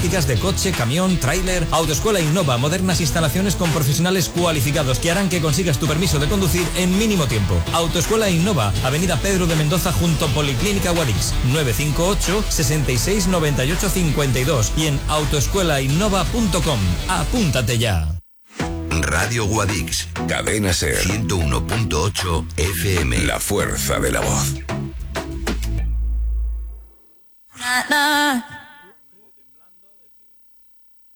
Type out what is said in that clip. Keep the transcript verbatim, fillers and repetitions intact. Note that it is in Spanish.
prácticas de coche, camión, tráiler. Autoescuela Innova, modernas instalaciones con profesionales cualificados que harán que consigas tu permiso de conducir en mínimo tiempo. Autoescuela Innova, Avenida Pedro de Mendoza junto a Policlínica Guadix, nueve cinco ocho, sesenta y seis, noventa y ocho, cincuenta y dos y en autoescuela innova punto com. Apúntate ya. Radio Guadix, Cadena Ser ciento uno punto ocho F M. La fuerza de la voz.